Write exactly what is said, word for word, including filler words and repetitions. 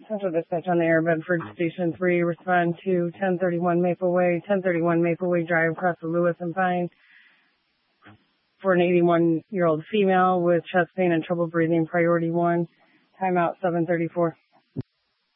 Central Dispatch on the air, Bedford Station three, respond to ten thirty-one Maple Way, ten thirty-one Maple Way Drive across the Lewis and Pine for an eighty-one-year-old female with chest pain and trouble breathing, priority one, timeout seven thirty-four.